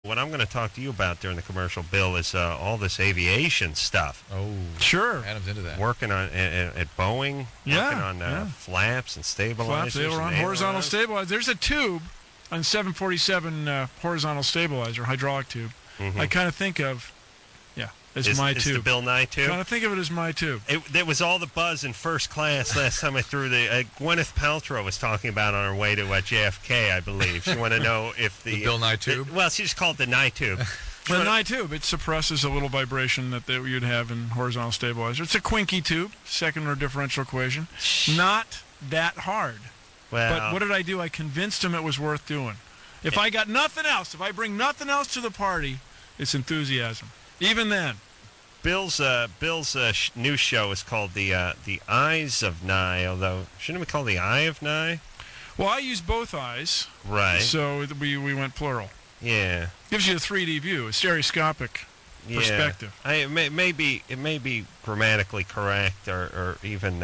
What I'm going to talk to you about during the commercial, Bill, is all this aviation stuff. Oh, sure. Adam's into that. Working on at Boeing, working on flaps and stabilizers. Flaps, they were on horizontal stabilizer. There's a tube on 747 horizontal stabilizer, hydraulic tube. Mm-hmm. I kind of think of, as my tube. The Bill Nye tube? Kind of think of it as my tube. It was all the buzz in first class last time I threw the... Gwyneth Paltrow was talking about on her way to JFK, I believe. She wanted to know if the Bill Nye tube? Well, she just called it the Nye tube. The Nye tube, it suppresses a little vibration that you'd have in horizontal stabilizer. It's a Quincke tube, second order differential equation. Not that hard. Well, but what did I do? I convinced him it was worth doing. If I got nothing else, if I bring nothing else to the party, it's enthusiasm. Even then. Bill's new show is called the Eyes of Nye, although shouldn't we call the Eye of Nye? Well, I use both eyes. Right. So we went plural. Yeah. Gives you a 3D view, a stereoscopic perspective. It may be grammatically correct or even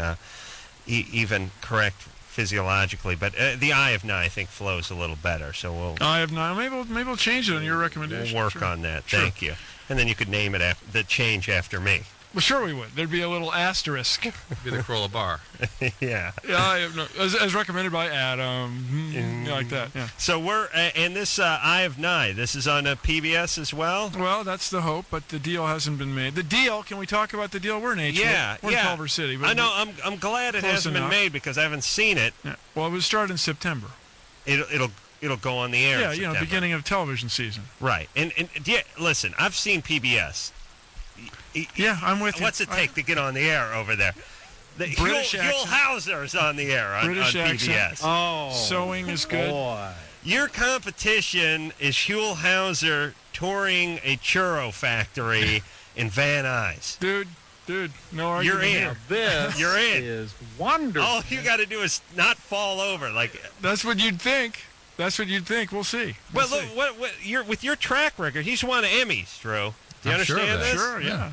correct physiologically, but the Eye of Nye I think flows a little better. So we'll Eye of Nye. Maybe we'll change it on your recommendation. We'll work on that. Sure. Thank you. And then you could name it the change after me. Well, sure we would. There'd be a little asterisk. It'd be the Corolla Bar. Yeah. Yeah, as recommended by Adam. Like that, yeah. So we're, and this Eye of Nye, this is on PBS as well? Well, that's the hope, but the deal hasn't been made. The deal, can we talk about the deal? We're in H. We're in Culver City. But I know, I'm glad it hasn't been made because I haven't seen it. Yeah. Well, it was started in September. It'll go on the air. Yeah, in September. Beginning of television season. Right. And listen, I've seen PBS. Yeah, I'm with you. What's it take to get on the air over there? British Huell Hauser's on the air on PBS. Accent. Oh, sewing is good. Boy. Your competition is Huell Hauser touring a churro factory in Van Nuys. Dude, no argument. You're in. This You're in. is wonderful. All you got to do is not fall over. That's what you'd think. We'll see. Look, what with your track record, he's won Emmys, Drew. Do you understand this? Sure, yeah.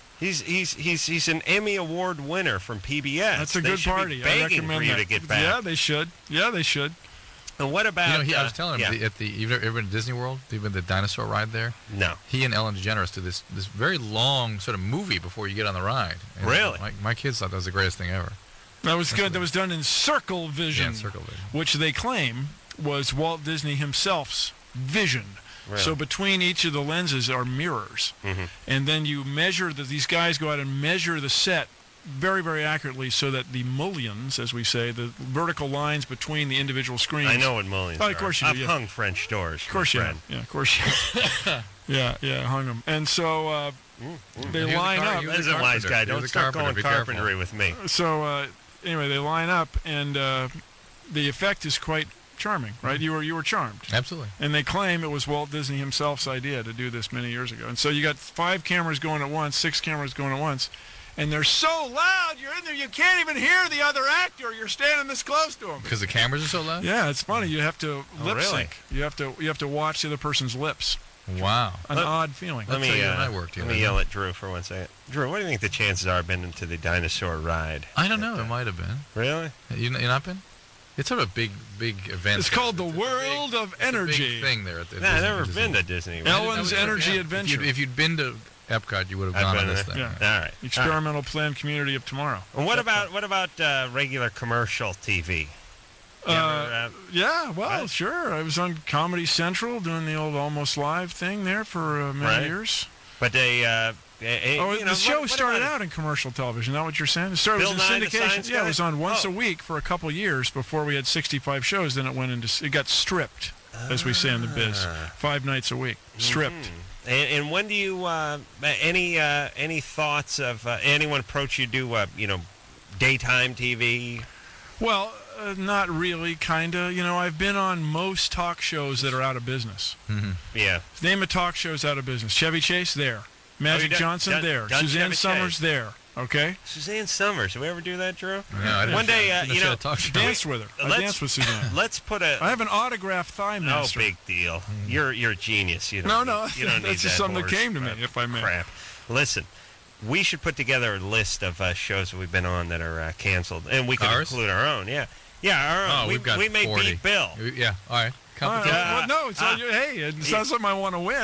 He's an Emmy Award winner from PBS. That's a good party. I recommend for you that. to get back. Yeah, they should. And what about? I was telling him you've ever been to Disney World? You've been to the dinosaur ride there? No. He and Ellen DeGeneres do this very long sort of movie before you get on the ride. And really? My kids thought that was the greatest thing ever. That was good. That was done in Circle Vision. Yeah, Circle Vision. Which they claim was Walt Disney himself's vision. Really? So between each of the lenses are mirrors. Mm-hmm. And then you measure, these guys go out and measure the set very, very accurately so that the mullions, as we say, the vertical lines between the individual screens. I know what mullions are. Of course you do. I've hung French doors. Of course you have. Yeah, of course you have. Yeah, hung them. And so they line up. This is a wise guy. Don't start going carpentry with me. So anyway, they line up, and the effect is quite charming, right? You were charmed. Absolutely. And they claim it was Walt Disney himself's idea to do this many years ago. And so you got 5 cameras going at once, 6 cameras going at once, and they're so loud, you're in there, you can't even hear the other actor. You're standing this close to him. Because the cameras are so loud? Yeah, it's funny. You have to lip really? sync. You have to watch the other person's lips. Wow. An odd feeling. Let me yell at Drew for 1 second. Drew, what do you think the chances are I've been into the dinosaur ride? I don't know. It might have been. Really? You not been? It's sort of a big event. It's called the World of Energy. It's a big thing there at I've never been to Disney. Ellen's Energy Adventure. If you'd been to Epcot, you would have gone on this thing. Yeah. All right. Experimental planned community of tomorrow. And what about regular commercial TV? Well, sure. I was on Comedy Central doing the old Almost Live thing there for many years. But they... the show started out in commercial television. Is that what you're saying? It started with syndication. Yeah, it was on once a week for a couple years before we had 65 shows. Then it got stripped, as we say in the biz. 5 nights a week, stripped. Mm-hmm. And when do you any thoughts of anyone approach you do daytime TV? Well, not really, kinda. I've been on most talk shows that are out of business. Mm-hmm. Yeah. Name a talk show's out of business. Chevy Chase there. Magic Johnson there. Suzanne Summers there. Okay. Suzanne Summers. Did we ever do that, Drew? No, I didn't. One day, danced with her. I danced with Suzanne. Let's put a. I have an autographed thigh master. No big deal. You're a genius. You no. You don't That's just something that came to me, if I may. Crap. Listen, we should put together a list of shows that we've been on that are canceled, and we could include our own. Yeah, our own. We've got we may 40. beat Bill. Yeah. All right. Well, no. It's not, hey, it's not something I want to win.